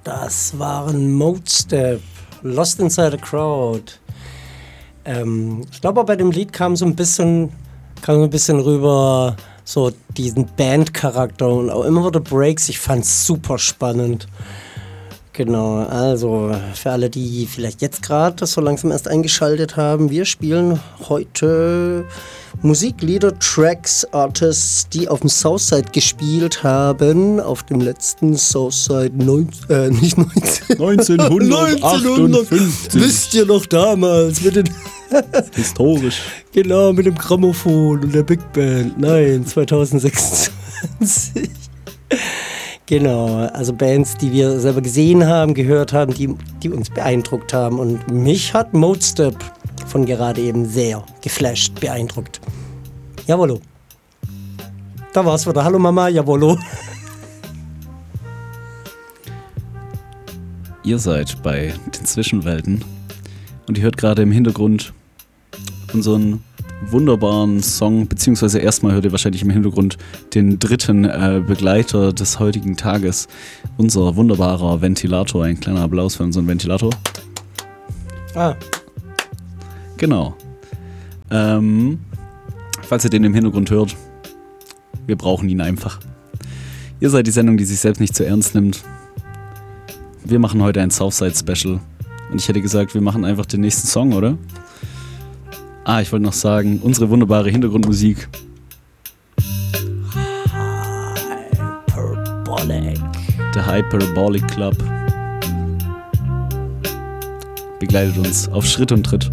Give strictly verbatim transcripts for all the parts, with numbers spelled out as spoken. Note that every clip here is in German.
Das waren Modestep, Lost Inside a Crowd. Ähm, ich glaube, bei dem Lied kam so ein bisschen, kam so ein bisschen rüber, so diesen Bandcharakter und auch immer wieder Breaks. Ich fand's super spannend. Genau, also für alle, die vielleicht jetzt gerade so langsam erst eingeschaltet haben, wir spielen heute Musiklieder, Tracks, Artists, die auf dem Southside gespielt haben, auf dem letzten Southside neunzehn, äh, nicht neunzehn, neunzehnhundertachtundfünfzig. Wisst ihr noch damals mit den historisch. Genau, mit dem Grammophon und der Big Band. Nein, zwanzig sechsundzwanzig. Genau, also Bands, die wir selber gesehen haben, gehört haben, die, die uns beeindruckt haben. Und mich hat Modestep von gerade eben sehr geflasht, beeindruckt. Jawollo. Da war's wieder. Hallo Mama, jawollo. Ihr seid bei den Zwischenwelten und ihr hört gerade im Hintergrund unseren wunderbaren Song, beziehungsweise erstmal hört ihr wahrscheinlich im Hintergrund den dritten äh, Begleiter des heutigen Tages, unser wunderbarer Ventilator. Ein kleiner Applaus für unseren Ventilator. Ah. Genau. Ähm, falls ihr den im Hintergrund hört, wir brauchen ihn einfach. Ihr seid die Sendung, die sich selbst nicht zu ernst nimmt. Wir machen heute ein Southside-Special. Und ich hätte gesagt, wir machen einfach den nächsten Song, oder? Ah, ich wollte noch sagen, unsere wunderbare Hintergrundmusik. Hyperbolic. Der Hyperbolic Club begleitet uns auf Schritt und Tritt.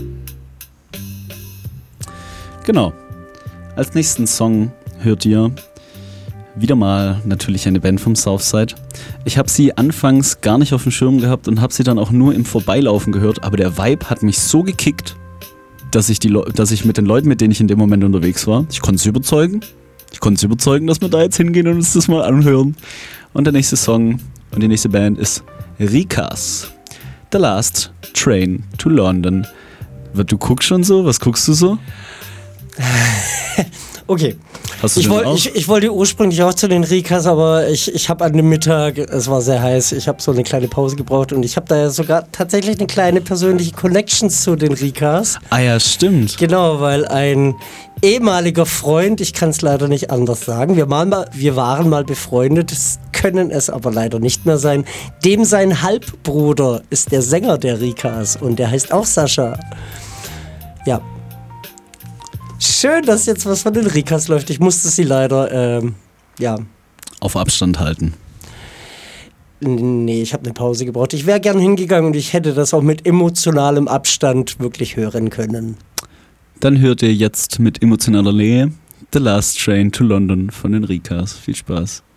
Genau. Als nächsten Song hört ihr wieder mal natürlich eine Band vom Southside. Ich habe sie anfangs gar nicht auf dem Schirm gehabt und habe sie dann auch nur im Vorbeilaufen gehört, aber der Vibe hat mich so gekickt, dass ich, die Le- dass ich mit den Leuten, mit denen ich in dem Moment unterwegs war, ich konnte sie überzeugen. Ich konnte sie überzeugen, dass wir da jetzt hingehen und uns das mal anhören. Und der nächste Song und die nächste Band ist Rikas. The Last Train to London. Du guckst schon so? Was guckst du so? Okay. Hast du Ich, den woll, auch? ich, ich wollte ursprünglich auch zu den Rikas, aber ich, ich habe an dem Mittag, es war sehr heiß, ich habe so eine kleine Pause gebraucht und ich habe da ja sogar tatsächlich eine kleine persönliche Connection zu den Rikas. Ah ja, stimmt. Genau, weil ein ehemaliger Freund, ich kann es leider nicht anders sagen, wir waren, mal, wir waren mal befreundet, können es aber leider nicht mehr sein, dem sein Halbbruder ist der Sänger der Rikas und der heißt auch Sascha. Ja. Schön, dass jetzt was von den Rikas läuft. Ich musste sie leider, ähm, ja. Auf Abstand halten. Nee, ich habe eine Pause gebraucht. Ich wäre gern hingegangen und ich hätte das auch mit emotionalem Abstand wirklich hören können. Dann hört ihr jetzt mit emotionaler Nähe The Last Train to London von den Rikas. Viel Spaß.